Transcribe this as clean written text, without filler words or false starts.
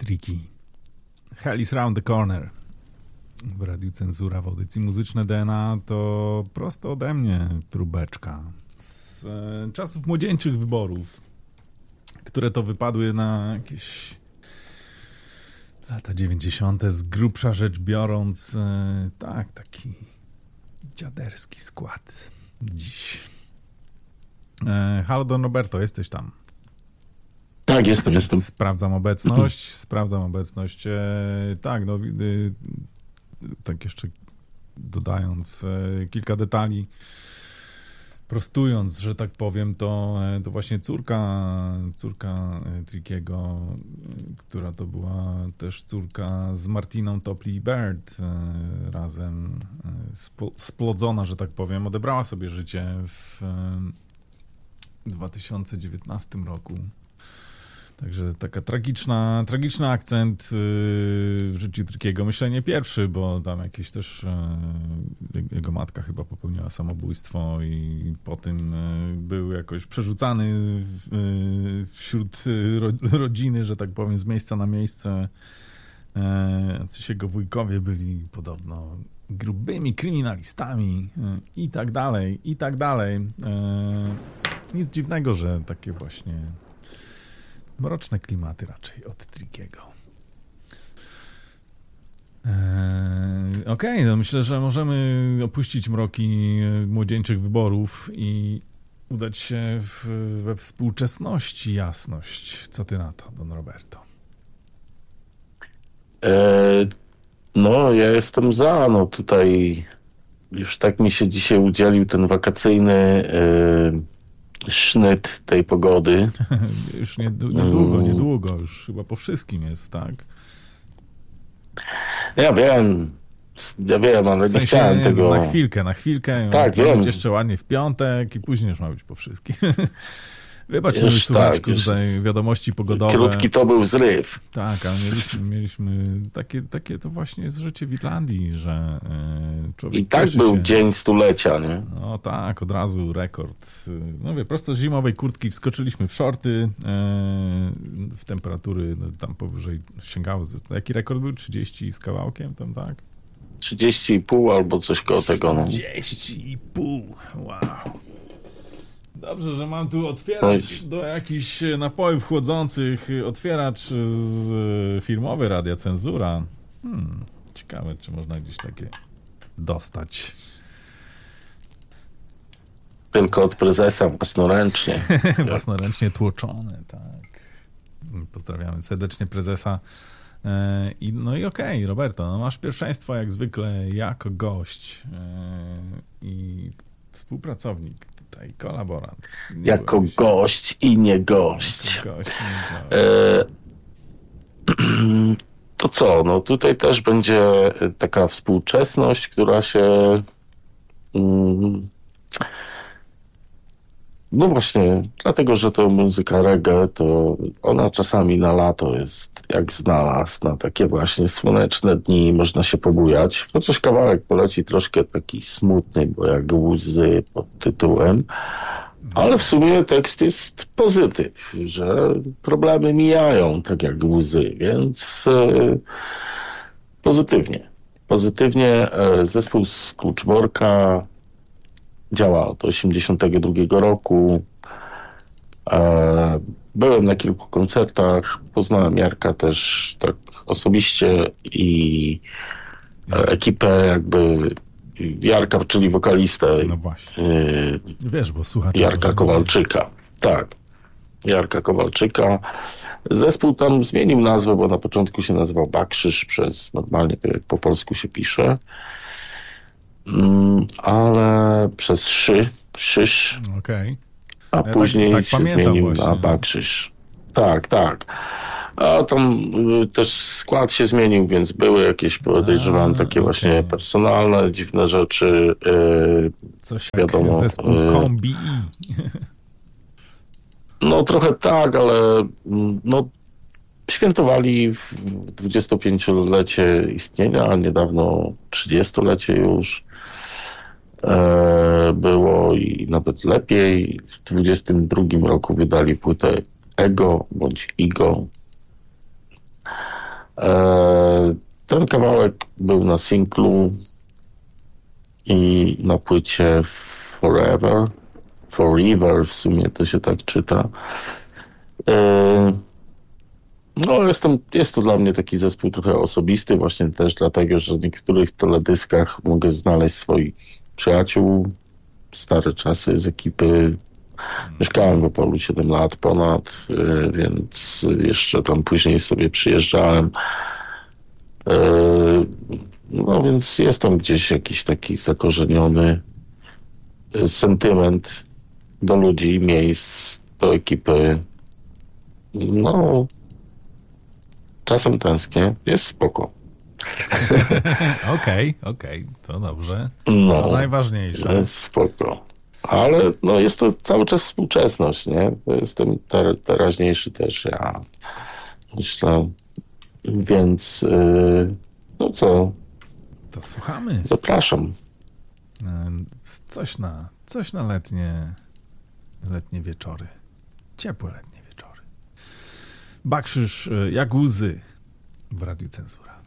Tricky. Hell is round the corner. W Radiu Cenzura w audycji Muzyczne DNA to prosto ode mnie próbeczka z czasów młodzieńczych wyborów, które to wypadły na jakieś lata 90. z grubsza rzecz biorąc. Tak, taki dziaderski skład dziś. Halo Don Roberto, jesteś tam? Tak, jestem. Sprawdzam obecność. Tak, no tak jeszcze dodając kilka prostując, że tak powiem, to właśnie córka Trickiego, która to była też córka z Martiną Topley Bird, razem splodzona, że tak powiem, odebrała sobie życie w 2019 roku. Także taka tragiczny akcent w życiu Trickiego. Myślę nie pierwszy, bo tam jakieś też jego matka chyba popełniła samobójstwo i po tym był jakoś przerzucany wśród rodziny, że tak powiem, z miejsca na miejsce. Coś jego wujkowie byli podobno grubymi kryminalistami i tak dalej. Nic dziwnego, że takie właśnie mroczne klimaty raczej od Trickiego. Okej, no myślę, że możemy opuścić mroki młodzieńczych wyborów i udać się we współczesności jasność. Co ty na to, Don Roberto? No, ja jestem za. No tutaj już tak mi się dzisiaj udzielił ten wakacyjny sznyt tej pogody. Już niedługo, już chyba po wszystkim jest, tak? Ja wiem, ale w sensie, nie chciałem tego... Na chwilkę. Tak, ma wiem. być jeszcze ładnie w piątek i później już ma być po wszystkim. Wybacz, mój słuchaczku, tutaj wiadomości pogodowe. Krótki to był zryw. Tak, ale mieliśmy takie to właśnie jest życie w Irlandii, że człowiek I tak cieszy był się. dzień stulecia, nie? No tak, od razu rekord. Mówię, prosto z zimowej kurtki wskoczyliśmy w shorty, w temperatury tam powyżej sięgały. Jaki rekord był? 30 z kawałkiem tam, tak? 30,5 albo coś koło tego. No. 30,5, wow. Dobrze, że mam tu otwieracz do jakichś napojów chłodzących, otwieracz firmowy Radia Cenzura. Ciekawe, czy można gdzieś takie dostać. Tylko od prezesa własnoręcznie. Własnoręcznie tłoczone, tak. Pozdrawiamy serdecznie prezesa. No i okej, Roberto, no masz pierwszeństwo jak zwykle jako gość i współpracownik. Tutaj kolaborant. Jako gość i nie gość. To co? No tutaj też będzie taka współczesność, która się no właśnie, dlatego, że to muzyka reggae, to ona czasami na lato jest jak znalazł, na takie właśnie słoneczne dni można się pobujać. Chociaż kawałek poleci troszkę taki smutny, bo jak łzy pod tytułem, ale w sumie tekst jest pozytyw, że problemy mijają tak jak łzy, więc pozytywnie zespół z Kluczborka działa od 1982 roku. Byłem na kilku koncertach, poznałem Jarka też tak osobiście i ekipę jakby Jarka, czyli wokalistę. No właśnie. Wiesz, bo słuchacze... Jarka Kowalczyka. Tak. Jarka Kowalczyka. Zespół tam zmienił nazwę, bo na początku się nazywał Bakrzyż, przez normalnie to jak po polsku się pisze. Ale przez Szysz. Okej. A później tak się pamiętam zmienił właśnie. na Bakrzyż. Tak. A tam też skład się zmienił, więc były jakieś, podejrzewam, takie właśnie personalne, dziwne rzeczy. Coś wiadomo, jak zespół Kombi. No trochę tak, ale no świętowali 25-lecie istnienia, a niedawno 30-lecie już było i nawet lepiej. W 22 roku wydali płytę Ego bądź Igo. Ten kawałek był na singlu i na płycie Forever w sumie to się tak czyta. No, jest to dla mnie taki zespół trochę osobisty, właśnie też dlatego, że w niektórych teledyskach mogę znaleźć swoich przyjaciół, stare czasy z ekipy. Mieszkałem w Opolu 7 lat ponad, więc jeszcze tam później sobie przyjeżdżałem. No więc jest tam gdzieś jakiś taki zakorzeniony sentyment do ludzi, miejsc, do ekipy. No, czasem tęsknię, jest spoko. Okej, to dobrze. No, To najważniejsze. jest spoko. Ale no, jest to cały czas współczesność, nie? To jestem teraźniejszy też, ja myślę. Więc no co? To słuchamy. Zapraszam. Coś na letnie wieczory. Ciepłe letnie wieczory. Bakszysz jak łzy w Radiu Cenzura.